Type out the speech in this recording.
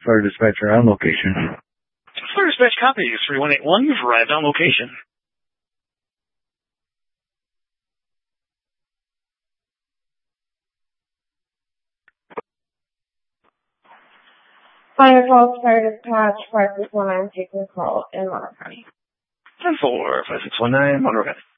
Fire dispatcher on location. Fire dispatch copy. 3181, you've arrived on location. Fire Falls Fire Dispatch 5619 taking a call in Monroe County. 10-4, 5619, Monroe County.